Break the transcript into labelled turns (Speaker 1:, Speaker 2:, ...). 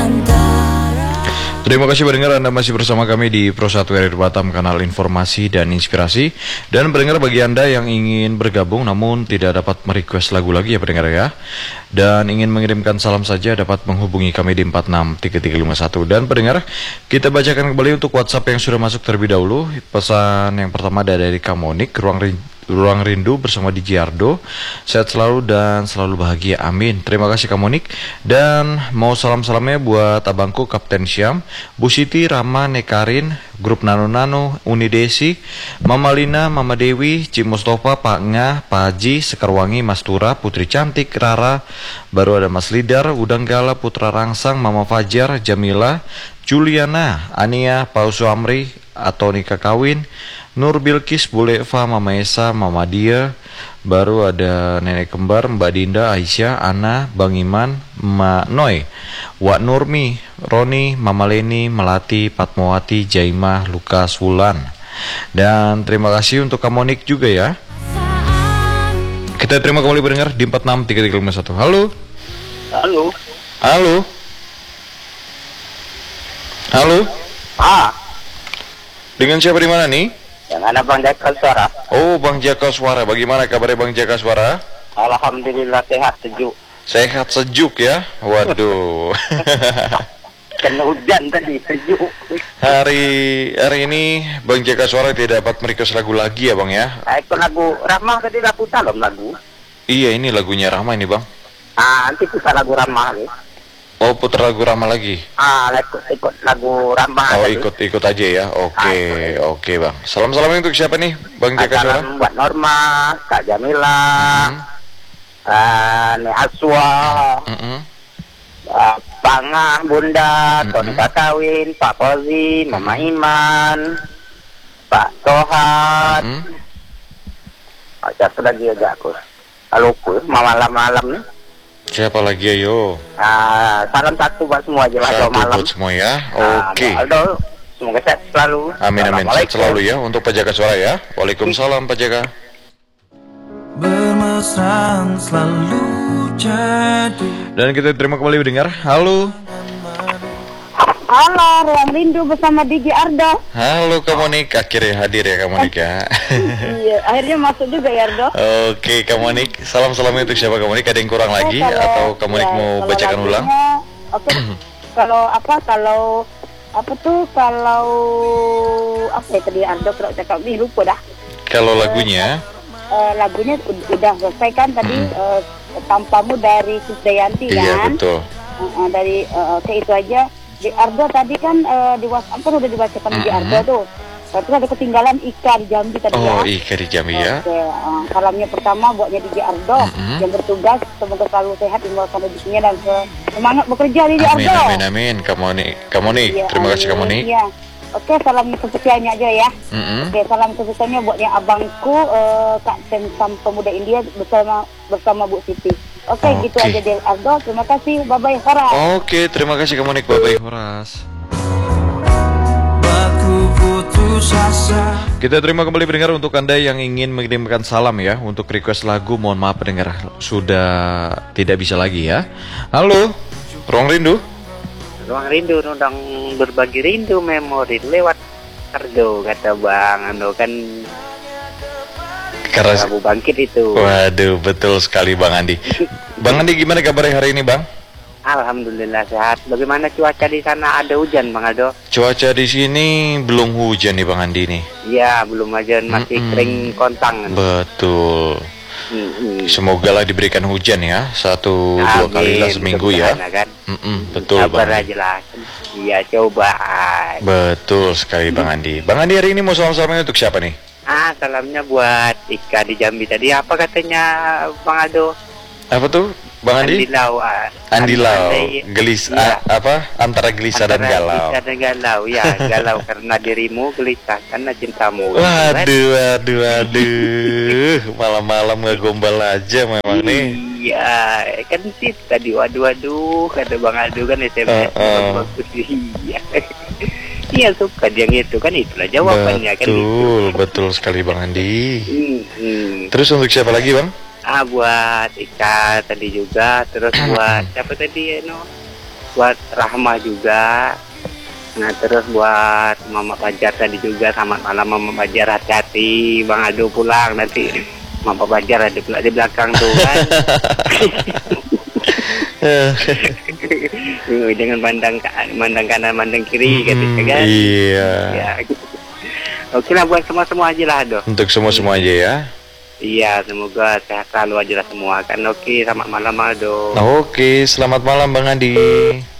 Speaker 1: Terima kasih pendengar, Anda masih bersama kami di Pro 1 RRI Batam, kanal informasi dan inspirasi. Dan pendengar, bagi Anda yang ingin bergabung namun tidak dapat merequest lagu lagi ya pendengar ya, dan ingin mengirimkan salam saja, dapat menghubungi kami di 463351. Dan pendengar, kita bacakan kembali untuk WhatsApp yang sudah masuk terlebih dahulu. Pesan yang pertama dari Kamonik, Ruang Rindu bersama DJ Ardo. Sehat selalu dan selalu bahagia, amin. Terima kasih Kamonik. Dan mau salam-salamnya buat abangku Kapten Syam, Bu Siti, Rama, Nekarin, Grup Nano-Nano, Unidesi, Mama Lina, Mama Dewi, Cik Mustafa, Pak Ngah, Pak Haji, Sekarwangi, Mas Tura, Putri Cantik, Rara, baru ada Mas Lidar, Udang Gala, Putra Rangsang, Mama Fajar, Jamila, Juliana, Ania, Pausu Amri, atau nikah kawin, Nur Bilkis, Bule Eva, Mama Esa, Mama Dia, baru ada nenek kembar, Mbak Dinda, Aisyah, Ana, Bang Iman, Mak Noy, Wak Nurmi, Roni, Mama Leni, Melati, Patmawati, Jaimah, Lukas, Wulan. Dan terima kasih untuk Kamonik juga ya. Kita terima kembali pendengar di 463351. Halo.
Speaker 2: Halo.
Speaker 1: Halo. Halo. Dengan siapa di mana nih?
Speaker 2: Yang ada Bang Jaka Suara.
Speaker 1: Oh, Bang Jaka Suara. Bagaimana kabarnya Bang Jaka Suara?
Speaker 2: Alhamdulillah sehat, sejuk.
Speaker 1: Sehat sejuk ya. Waduh.
Speaker 2: Kena hujan tadi, sejuk.
Speaker 1: Hari ini Bang Jaka Suara tidak dapat merequest lagu lagi ya Bang ya?
Speaker 2: Ikut lagu Ramah tadi dah putar loh lagu.
Speaker 1: Iya, ini lagunya Rama ini Bang.
Speaker 2: Nanti putar lagu Ramah nih.
Speaker 1: Oh, putar lagu Rama lagi.
Speaker 2: Ikut lagu Ramah.
Speaker 1: Oh, ikut aja ya. Oke Bang. Salam-salam untuk siapa nih Bang Jaka Suara?
Speaker 2: Salam buat Norma, Kak Jamila, Nek Aswa, Pangah, Bunda, Tony Kakawin, Pak Fauzi, Mama Iman, Pak Tohan. Satu lagi aja aku. Halo, malam-malam nih.
Speaker 1: Siapa lagi ayo?
Speaker 2: Salam satu buat semua aja lah.
Speaker 1: Satu
Speaker 2: malam.
Speaker 1: buat semua ya. Oke.
Speaker 2: Aldo, semoga sehat selalu.
Speaker 1: Amin. Sehat selalu ya untuk Pak Jaka Suara ya. Waalaikumsalam Pak Jaka.
Speaker 3: Bermesraan selalu jadi.
Speaker 1: Dan kita terima kembali mendengar. Halo.
Speaker 4: Halo, Ruang Rindu bersama DJ Ardo.
Speaker 1: Halo Kamonik, akhirnya hadir ya Kamonik ya.
Speaker 4: Iya, akhirnya masuk juga ya Ardo.
Speaker 1: Oke Kamonik, salam-salamnya untuk siapa Kamonik? Ada yang kurang lagi atau Kamonik mau bacakan ulang?
Speaker 4: Oke. Kalau apa ya tadi Ardo kalau cakap nih lupa dah.
Speaker 1: Kalau lagunya?
Speaker 4: Lagunya udah selesai kan tadi, Tanpamu dari Krisdayanti kan?
Speaker 1: Iya betul.
Speaker 4: Dari itu aja. Di Ardo tadi kan di WhatsApp kan udah dibacakan di Ardo tuh. Terus ada ketinggalan Ika di Jambi tadi ya.
Speaker 1: Oh, Ika di Jambi ya.
Speaker 4: Oke, salamnya pertama buatnya DJ Ardo yang bertugas, semoga selalu sehat dimulakan rezekinya dan semangat bekerja di Ardo.
Speaker 1: Amin. Kamonik. Ya, terima kasih Kamonik.
Speaker 4: Iya. Oke, salam kesusahannya aja ya. Oke, salam kesusahannya buatnya abangku Kak Sam Pemuda India bersama Bu Siti. Oke, gitu aja dari Ardo. Terima kasih. Bye-bye Horas.
Speaker 1: Oke, terima kasih Kamonik. Bye-bye Horas. Kita terima kembali pendengar untuk Anda yang ingin mengirimkan salam ya, untuk request lagu. Mohon maaf pendengar, sudah tidak bisa lagi ya. Halo, Ruang Rindu.
Speaker 2: Ruang Rindu, undang berbagi rindu memori lewat Ardo, kata Bang Ando kan.
Speaker 1: Karena
Speaker 2: Rabu Bangkit itu.
Speaker 1: Waduh, betul sekali Bang Andi. Bang Andi, gimana kabarnya hari ini Bang?
Speaker 2: Alhamdulillah sehat. Bagaimana cuaca di sana? Ada hujan Bang Aldo?
Speaker 1: Cuaca di sini belum hujan nih Bang Andi nih.
Speaker 2: Iya, belum hujan, masih kering kontang.
Speaker 1: Betul. Semoga lah diberikan hujan ya, 1-2 kali lah seminggu ya.
Speaker 2: Kan?
Speaker 1: Betul
Speaker 2: Sabar
Speaker 1: Bang.
Speaker 2: aja lah. Iya, coba.
Speaker 1: Betul sekali Bang Andi. Bang Andi hari ini mau salam-salamnya untuk siapa nih?
Speaker 2: Salamnya buat Ika di Jambi tadi. Apa katanya Bang Aldo?
Speaker 1: Apa tuh Bang Andi? Andilau. Antara gelisah dan galau.
Speaker 2: Gelisah dan galau, ya. Galau karena dirimu, gelisah karena cintamu.
Speaker 1: Waduh. Malam-malam ngegombal aja memang nih.
Speaker 2: Iya, kan sih tadi waduh, kata Bang Aldo kan SMS. Iya. Iya, suka dia gitu kan, itulah jawabannya kan.
Speaker 1: Betul sekali Bang Andi. Terus untuk siapa lagi Bang?
Speaker 2: Buat Ika tadi juga, terus buat siapa tadi buat Rahmah juga. Nah terus buat Mama Fajar tadi juga, selamat malam Mama Fajar, hati-hati Bang Aldo pulang nanti Mama Fajar ada pula di belakang tuh kan. Jangan mandang kanan mandang kiri gitu kan.
Speaker 1: Iya.
Speaker 2: Ya. Oke lah buat semua aja lah Do.
Speaker 1: Untuk semua aja ya.
Speaker 2: Iya, semoga sehat selalu aja lah semua kan. Oke, selamat malam Aldo.
Speaker 1: Oke, selamat malam Bang Andi.